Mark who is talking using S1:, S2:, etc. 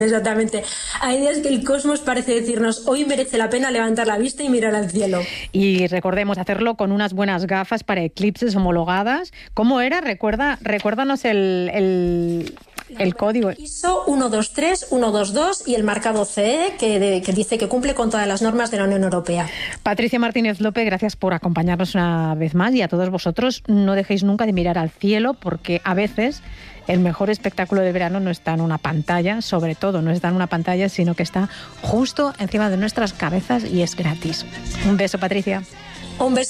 S1: Exactamente. Hay días que el cosmos parece decirnos, hoy merece la pena levantar la vista y mirar al cielo.
S2: Y recordemos hacerlo con unas buenas gafas para eclipses homologadas. ¿Cómo era? Recuérdanos el código.
S1: ISO 123122 y el marcado CE que dice que cumple con todas las normas de la Unión Europea.
S2: Patricia Martínez López, gracias por acompañarnos una vez más, y a todos vosotros no dejéis nunca de mirar al cielo, porque a veces el mejor espectáculo de verano no está en una pantalla, sobre todo no está en una pantalla, sino que está justo encima de nuestras cabezas y es gratis. Un beso, Patricia.
S1: Un beso.